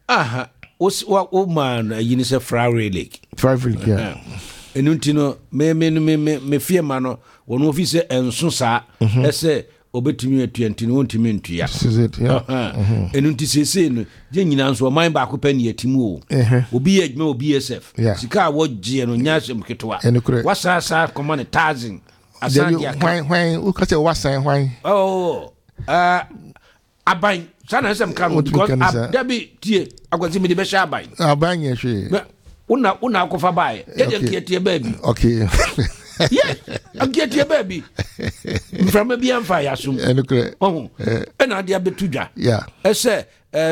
aha o man yini se Flowery Lake yeah. Enunti no me fie ma no wono office enso sa ese obetumi atuanti no wontimi ntua. This is it, yeah. Enunti sese no je nyina nso man ba ko pani atimu o. Obi ye adwuma obi SF. Sika wo gye no nya hyem ketwa. Wasasa common 1000. Asandia when we ka say wasan when. Oh. Aban sana sem kan because dabi tie agwazi me de be sha aban. Aban ye hwe. Una akofa bae. Ye nketie baby. Okay. Yes, nketie baby. From be amfa yasum. Oh. Na dia betudwa. Yeah. Ese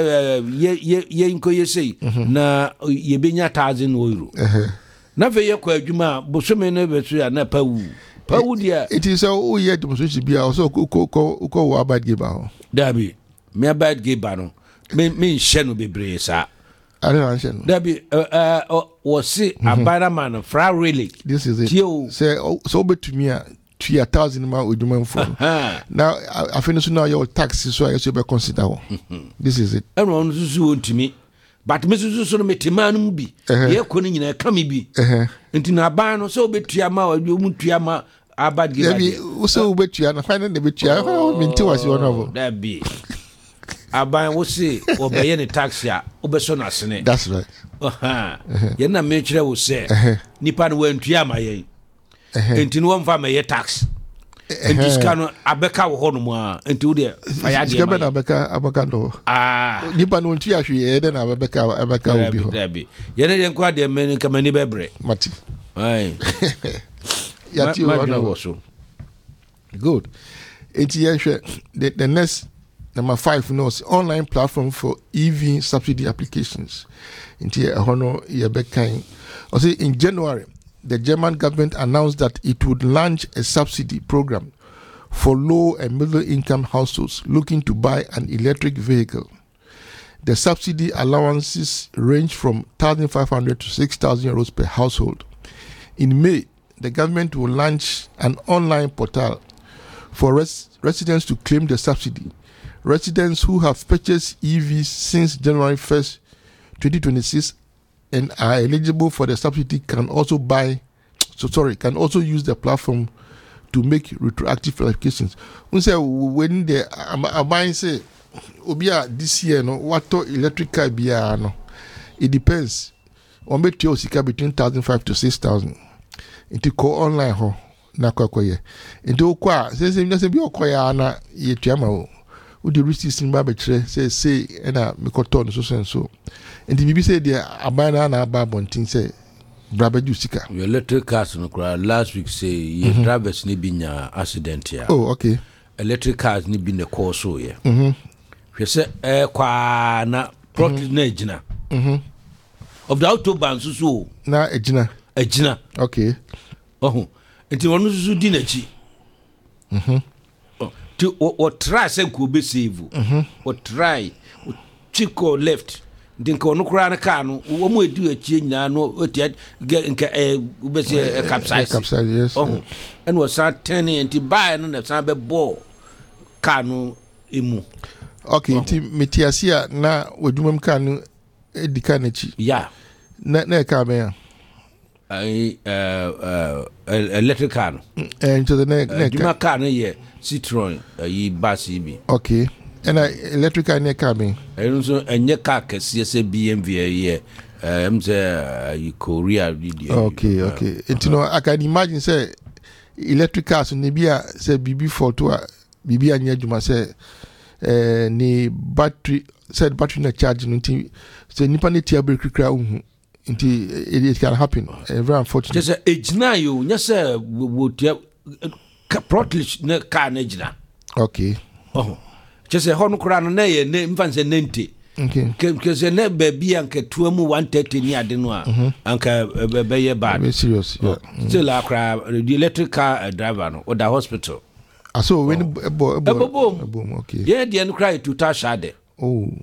ye nko ye sei na ye benya 1000 euro. Na fe ye kwa adwuma bosome na betu ya na pawu. Pawu dia. It is all ye demonstration bia also ko abad giba. Dabi. Me abad giba no. Me nhye no bebre sa. I don't understand. Dabi was see abada man Flowery Lake. This is it. Say so to me 2,000 ma odwuma phone. Now I finish now your taxes so I should be consider. This is it. Everyone susu ntimi. But me susu so no metima no bi. Ye ko ni nyina ka me bi. Nti na ban no so betua ma odwum tua ma abad giba. Dabi so betua na final na betua. Minti was your novel. Dabi. Aban wo se obeye ne taxi a obeso na sene. That's right. Ye na me kire wo se nipa no wantua ma ye. Enti no won fa ma ye tax. Enti ska no abeka wo hono mu a enti wo de faya de. Ska be na abeka no. Nipa no wantua hwe ye de na abeka wo bi ho. Ye ne den kwa de me nka mani bebre. Mati. Ai. Ya ti wo so. Good. Enti ye hwe the next Number 5 knows online platform for EV subsidy applications. Also in January, the German government announced that it would launch a subsidy program for low and middle income households looking to buy an electric vehicle. The subsidy allowances range from 1,500 to 6,000 euros per household. In May, the government will launch an online portal for residents to claim the subsidy. Residents who have purchased EVs since January 1st, 2026 and are eligible for the subsidy can also use the platform to make retroactive verifications. When the buying say obia this year no what electric car bia no, it depends. On bet you sika between 1,500 to 6,000. Into ko online ho na kwa ye. Into kwa say bi okoya na ye tuama o. Would the receipt in Babetre say and a Mikoton so and so. And the BBC said, Abana and Ababontin say, Brabadusika. Your electric cars no cry last week say, ye drivers ni binya accident here. Oh, okay. Electric cars ni bin the course so ye. We say, kwa na protest na ejina. Of the autobahn so. Na ejina. Ejina. Okay. Oh, until one so dinachi. Or try some could be save. Or try chico left. Think on crown a can. One way do a change now. No, yet get a capsize. Yes. Oh, and was start turning and to buy another sabe ball. Cano imu. Okay, Mitiasia na wajumam kanu edikanichi. Yeah. Na kamea. Electric car. And to the neck. Juma car ye Citroen ye basi bi. Okay. And electric car near coming. And also a near car CSA BMW ye Korea video. Okay. And you know I can imagine say electric cars nibia say BB4 to BB anya juma say ni battery said battery na charge nti say nipa ne tia break kra uhu. It can happen. Very unfortunate. Just a ejina you, yes, sir. Would protlish ne car nejina. Okay. Oh, just a horn crown na ye name fancy nenti. Okay. Because a ne baby anke 130 near Denwa. Anke be bad. Very serious. Yeah. Still a crab the electric car driver or the hospital. So when a boom. Okay. Yeah, the end cry to Tashade. Oh,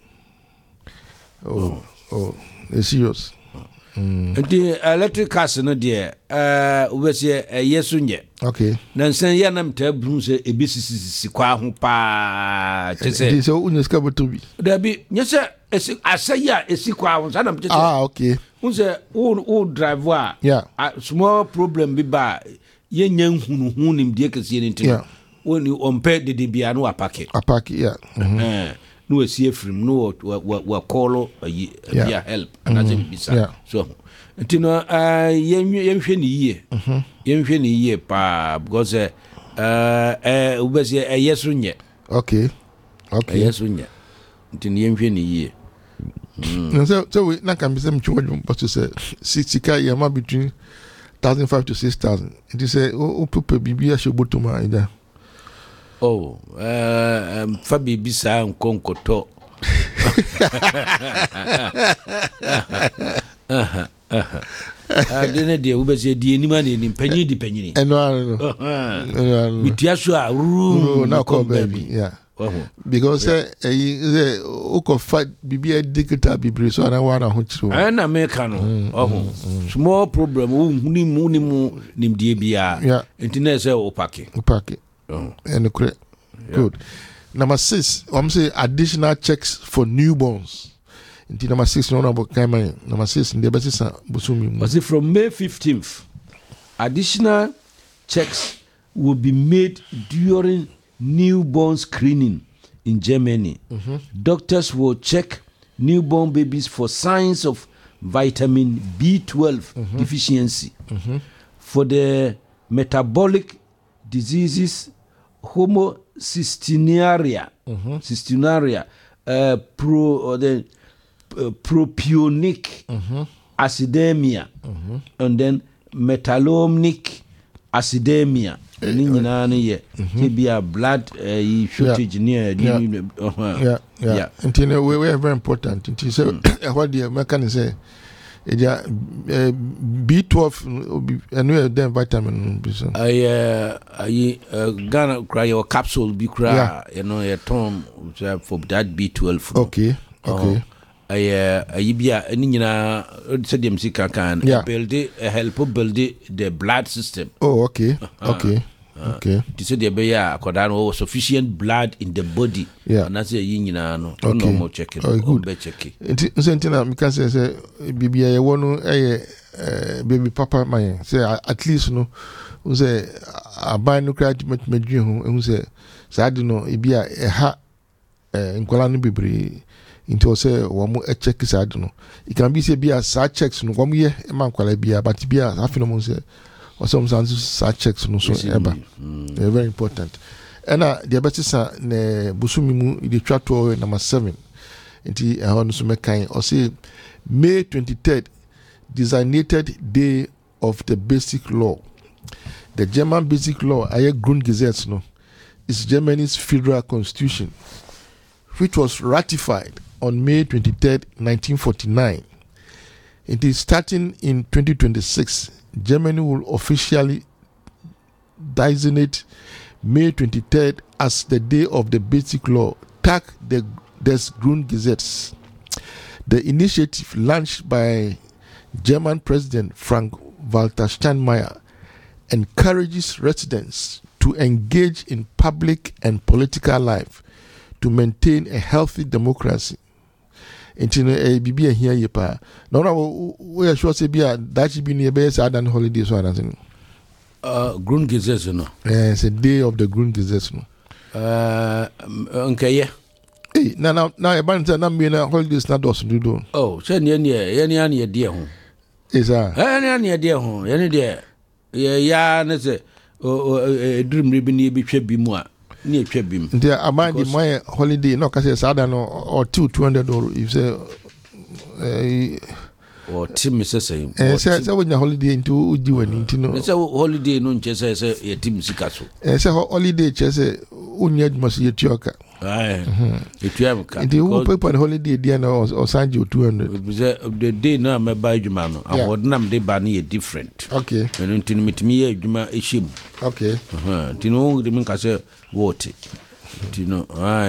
it's serious. The electric cars no dear we say yesunye. Okay. Nansen ya nam tabru se ebisisi kwa ho pa chese. This so unyska botobi. There be nyese asaya esi kwa won sana mtete okay. Unse o driver Yeah. Small problem bi ba yenya nhunu nim de kese ne ntino oni ompe de bia no apake Yeah. No esi efrim no wa call bia help anaze bisa so ntino yenhwe ni yie yenhwe ni yie pa because ubesi yesu nye okay yesu nye ntino yenhwe ni yie so we na can be some children but to say 60k yama between 1,500 to 6,000 it is o pupe bibia shobotoma ida fa bibi sa nkonkoto dene de ubese die nima ne nim panyi di panyini eno bitiaso a room na call baby yeah because uko fight bibia digital bibri so na wana ho chiro na me ka no small problem nim die bia internet say opake and good. Number 6, I'm say additional checks for newborns. Number 6, no about Kaiman. Number 6, in the basis Busumi. Was it from May 15th? Additional checks will be made during newborn screening in Germany. Doctors will check newborn babies for signs of vitamin B12 deficiency. For the metabolic diseases, homocystinuria, propionic acidemia, and then metallomic acidemia. Blood shortage near. Yeah. And we are very important. What the Americans say. B12 and we then vitamin Ghana cry your capsule be cry you know a term for that B12 okay bia any nyina said dem sika kan build help build the blood system okay this is the be according sufficient blood in the body and that's yin nyina no normal checking be checking nsentina mi kan say bibia ye wono baby papa man say at least no say aban no credit medwi ho say saadi no bia ha nkola no bebre into say wo mo check saadi no it can be say bia sa checks no wo mo ye man nkola bia but bia afino mo say or some such checks no so ever very important and the best is ne busumi mu the chapter number 7 nti ehon so mekan or say May 23rd designated day of the basic law. The German basic law Grundgesetz no is Germany's federal constitution which was ratified on May 23rd 1949. It is starting in 2026. Germany will officially designate May 23rd as the day of the basic law, Tag des Grundgesetzes. The initiative, launched by German President Frank-Walter Steinmeier, encourages residents to engage in public and political life to maintain a healthy democracy. Intino bibia here yepa no we are sure say bia that be near be Saturday holiday so anything Grundgesetz no it's a day of the Grundgesetz no okay yeah now e ban say na me na holidays na dos do say ne ne de ho is ne de ho ye de ya ne say dream bi ne bi hwa bi mu a ne hwa bi mu there among the my holiday no ka say Saturday no or $200 if say or team say say when your holiday into uji wani ntino say holiday no nche say ye team sika so say holiday che say unya must ye tioka etuam ka the who people holiday there no or sanjo $200 the day na me buy juma no awodnam de ba na different okay eno ntino mitimi ye juma ehim okay ntino de min ka say what ntino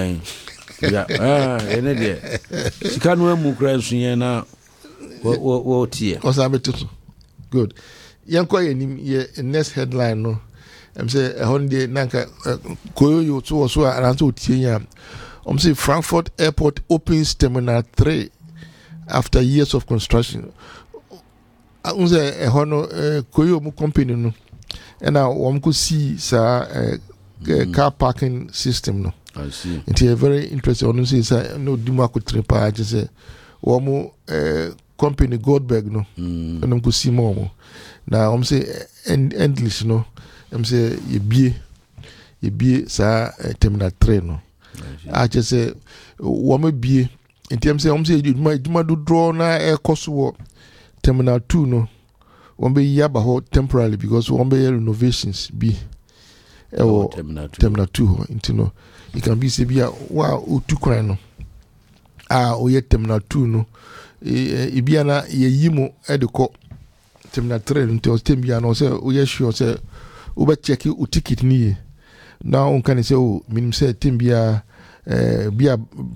ene de sika no amu kra nsuye na what here good yanko ye next headline no I'm say holiday nanka koyo to so aranto tie ya Say Frankfurt Airport opens Terminal 3 after years of construction. Say hono koyo mu company no. And now could see car parking system no. I see. It's a very interesting. On say no dima could trip. I just say company Goldberg no. And could see more. Now say endless no. Say you be Terminal 3 no. I just say be in terms say you might do draw na air cost Terminal 2 no. Be yaba temporarily because be renovations be Terminal 2 into no. It can be say be wow utu kwan no. Oye Terminal 2 no. Ibia na ye yimo edeko Terminal 3 until tembia no say oye sure say ube check u ticket ni. Now on can say minim say tembia bia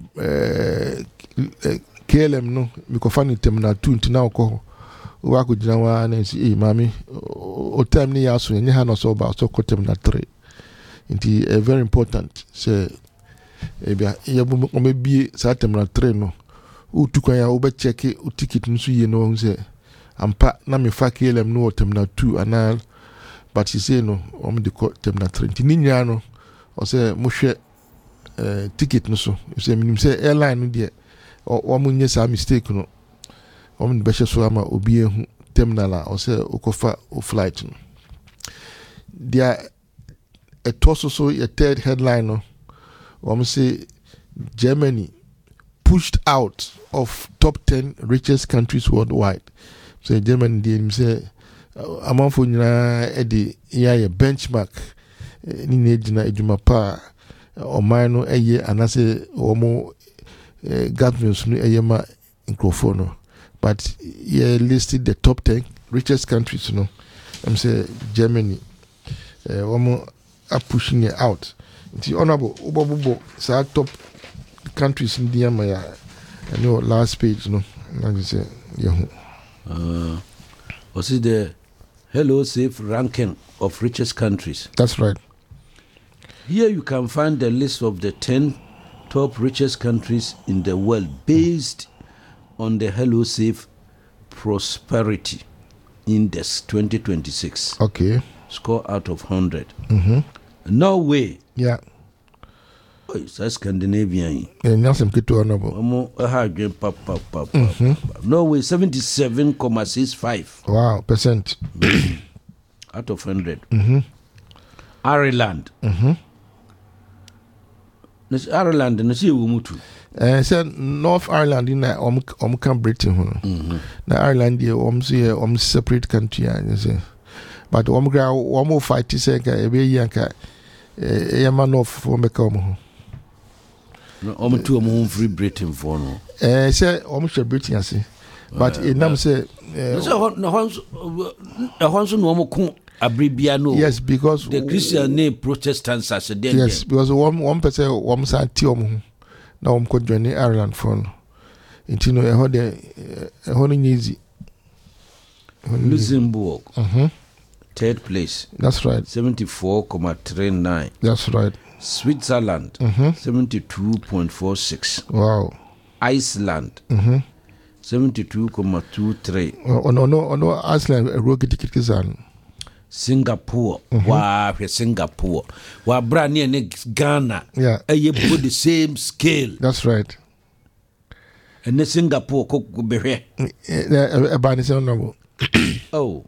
KLM no mikofani Terminal 2 until now ko wa ko jina wa na si mami o time ni ya so nye ha no so ba so ko Terminal 3 inti very important say bia ye bu mo be sa Terminal 3 no u tukwan ya ube check u ticket nso ye no say ampa na me fa KLM no Terminal 2 ana but he say no the Terminal 3 inti ni nya no o say mo hwe ticket no so say minim say airline no de o mo nye sa mistake no o mo be so ama obi ehu terminal o say okofa o flight no there a toss so a third headline no o mo say Germany pushed out of top 10 richest countries worldwide. So Germany dey say among for nyina e dey ya benchmark ni na ejina ejuma pa oman no eye anase omo governments no eye ma microphone no. But he listed the top 10 richest countries, you know. I'm say Germany omo are pushing it out. The honorable Ubobo say top countries in the Maya. I know last page, you know. Like you say, yeah. Was it the Hello Safe ranking of richest countries? That's right. Here you can find the list of the 10 top richest countries in the world based on the Hello Safe Prosperity Index 2026. Okay. Score out of 100. Mm-hmm. Norway. Yeah. Oh, it's Scandinavian. Nothing to honorable. Norway 77.65. Wow, percent. Out of 100. Mm-hmm. Ireland. Mm-hmm. Ireland no see wumutu. Said North Ireland in Britain. Mm-hmm. Na Ireland here separate country and say. But more fight say ka ebe yanka man of for make no two free Britain for no. Say share Britain say. But enam say yes, because the Christian name Protestants as a danger. Yes, because one person sa ti na ko join Ireland for no. Intino e ho easy. Luxembourg. Mm-hmm. Third place. That's right. 74.39. That's right. Switzerland. 72.46. Wow. Iceland. 72.23. No, Iceland rocket Singapore. Wow, Singapore. Wow, brand new Ghana. Yeah. You put the same scale. That's right. And the Singapore cook be here. Oh.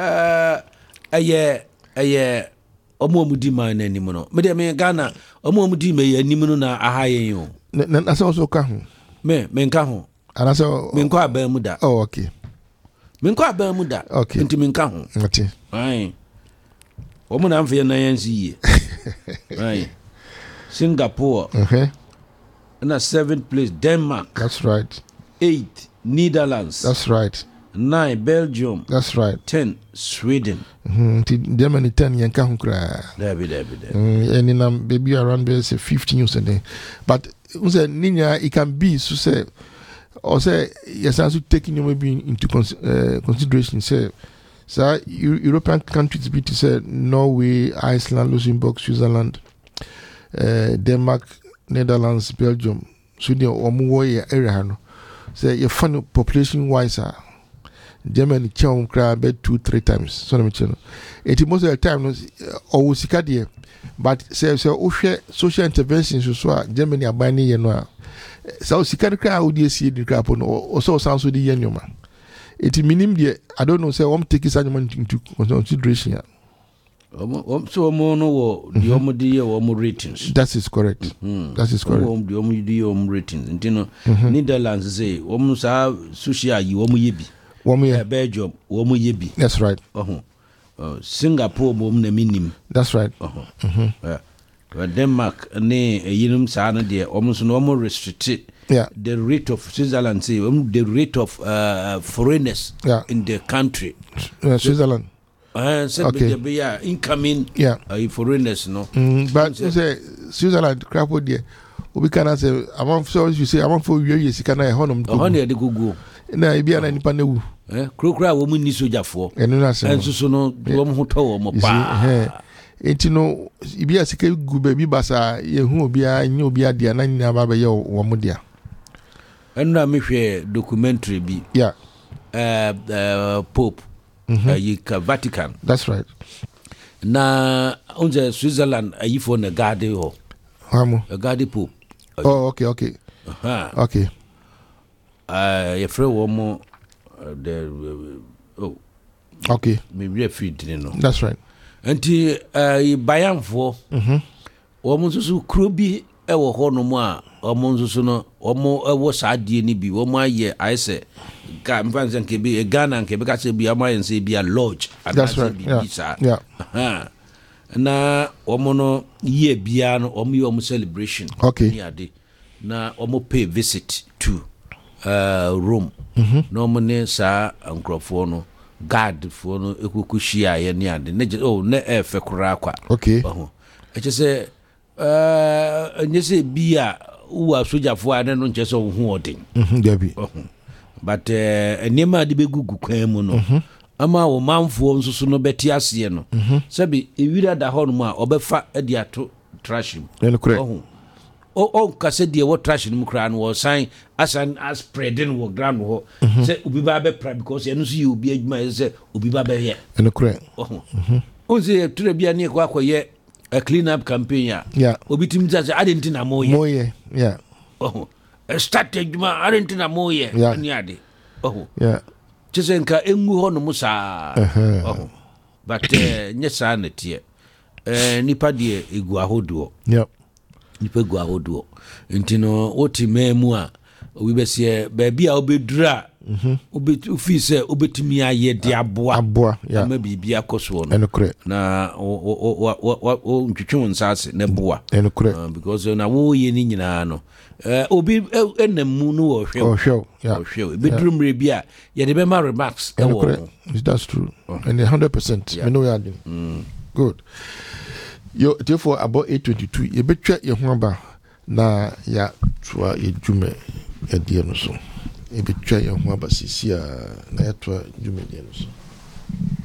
Omo mudi man animu no. Me de me Ghana, omo mudi me animu no na ahayen yo. Na so so ka ho. Me nka ho. Ana so me nka aba mu da. Oh, okay. Me nka aba mu da. Okay. Nti me nka ho. Okay. Ai. Omo na mfe na yansi ye. Ai. Singapore. Na 7th place Denmark. That's right. 8th Netherlands. That's right. 9 Belgium. That's right. 10 Sweden. Germany 10 yanka hu kra. There. And in baby around there say 15 years a day. But unse ninya it can be so say or say yes also taking you maybe into consideration say so European countries be to say Norway, Iceland, Luxembourg, Switzerland, Denmark, Netherlands, Belgium, Sweden, or more area. Say your fun population wise, Germany chow crab 2-3 times. So I'm saying, it most of the time always sikadie, but say social interventions so Germany are binding you know. So sikadi crowd would you see the crap on or so sounds with the yenoma. It meaning the I don't know say I'm taking some into consideration. So mono the omudi ratings. That is correct. That is correct. The omudi ratings. You know, Netherlands say sa social you yebi. Belgium yebi. That's right. Singapore na minim. That's right. Denmark ne yinum sa na de almost no more restricted. Yeah. The rate of Switzerland say the rate of foreigners in the country. Switzerland. Okay. Incoming foreigners, no. But you say Switzerland crap with there. We can say among so you say among for years you can honor honor the go. Na ibi ana nipa na wu. Krokra wo mu ni sojafo. Enu na se. Enso so no wo mu to wo mo pa. Enti no ibi asike gu ba bi basa ye hu obi a nyi obi a dia na nyina ba ye wo mo dia. Enu na me hwe documentary bi. Yeah. Pope Vatican. That's right. Na unje Switzerland ayifo na gade ho. Hamo. Gade Pope. Oh, okay. Okay. Your friend woman okay. Maybe a feed, you know. That's right. Until bayan for woman so krubi ewo ho no mo a omo so no omo ewo saade ni bi womo aye I say ka mfanse nke bi Ghana nke bi ka se bi amaye se bi a lodge. That's right. Yeah. Na womo no ye bia no omo ye omo celebration. Okay. Na omo pay visit to Rome. No money sa nkrofo no guard for no ekukushia ye ne ade ne na efe kura kwa. Okay. Eche se nyese bia uwa sojafo ade no nche so hu odin. Debi. But enema de begugu kwan mu no. Ama wo manfo nsusu no beti ase no. Sabi ewira da ho no ma obefa ade ato trash mu. Ene correct. Kase die wo trash no kra no wo sign as spreading wo ground ho say obi ba be pra because enu so ye obi adwuma say obi ba be ye ene correct say ture bia ne kwa akoye a clean up campaign ya obi tim say adentina moye yeah start adwuma adentina moye ni ade chese nka engu ho no musa but nyesa na tie nipa die egu ahodo nipa gu ahodo ntino oti memu a obi besie ba bia obedura obi se obetimi aye de aboa ma bibia akoso no na o ntwetwe nsase na boa because na wo ye ni nyina no obi enemu no wo hwe bedrum rebia ye de be ma remarks that's true and 100% me know ya good. Yo therefore about 8:22 ye betwa ye ho aba na ya toa edwume edie no so ye betwa ye ho aba sisia na ya toa edwume edie no so